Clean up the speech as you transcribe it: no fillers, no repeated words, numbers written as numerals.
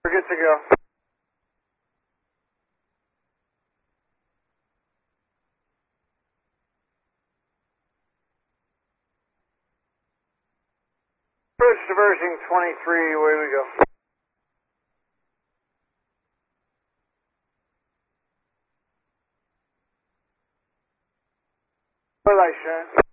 We're good to go. Approach diverging 23, away we go. Light shine.